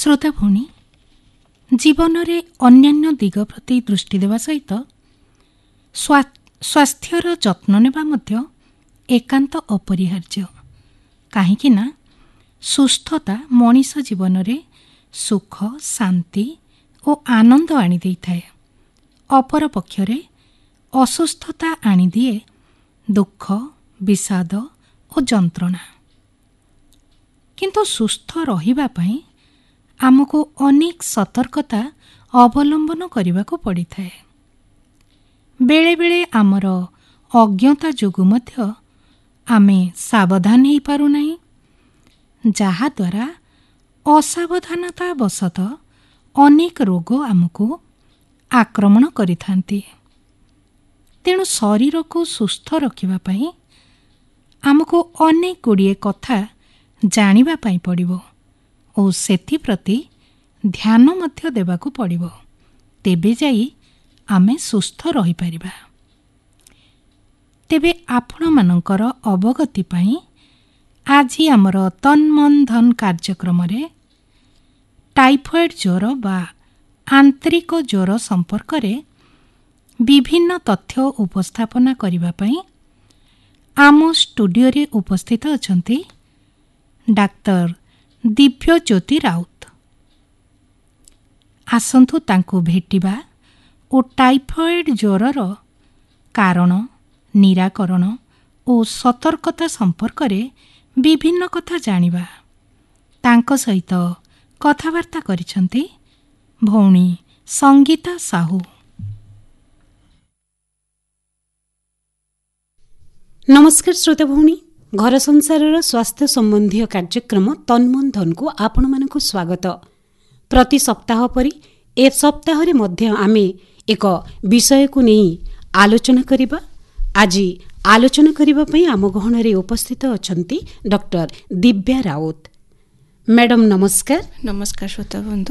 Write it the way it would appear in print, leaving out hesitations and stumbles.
श्रोता भौणी जीवन में अन्यान्य दिग प्रति दृष्टि देवा सहित स्वास्थ्यर जत्न नेबा मध्य एकांत अपरिहार्य। काहेकि ना सुस्थता मनीष जीवन में सुख शांति और आनंद आनी देइथाए। अपर पक्षरे असुस्थता आनी दिए दुख विषाद और जंत्रणा। किंतु सुस्थ रहिबा पई आमको अनेक सतर्कता अवलंबन करने को पड़ी थाए। बेले बेले आमर अज्ञता जोगु मध्य आमे सावधान हो पारु नहीं, जहा द्वारा असावधानता वशत अनेक रोग आमको आक्रमण करिथांती। तेणु शरीर को सुस्थ रखिबा पई आमको अनेक गुड़िए कथा जानिबा पई पड़िबो और सेथि प्रति ध्यान मध्य देबाकू पड़िबो। तेबे जाई आमे सुस्थ रही परिबा। तेबे आपण मानकर अवगति पई आज आमर तन मन धन कार्यक्रम रे टाइफॉइड ज्वर बा आंतरिक ज्वर संपर्क रे विभिन्न तथ्य उपस्थापना करिबा पई आम स्टूडियो रे उपस्थित अछंती डाक्टर दिव्य ज्योति राउत। आसंतु तांको भेटिबा और टाइफॉइड ज्वरर कारण निराकरण और सतर्कता संपर्क रे विभिन्न कथा जानिबा। तांको सहित कथावार्ता करिसंती भौणी संगीता साहू। नमस्कार श्रोता भौणी, घर संसार स्वास्थ्य संबंधी कार्यक्रम तन्मन धन को आपण मानक स्वागत। प्रति सप्ताह परी ए सप्ताह रे मध्य आमे एक विषय को नहीं आलोचना करिबा। आज आलोचना करिबा पई आम गहन रे उपस्थित अछंती डॉक्टर दिव्या राउत। मैडम नमस्कार। नमस्कार श्रोता बंधु।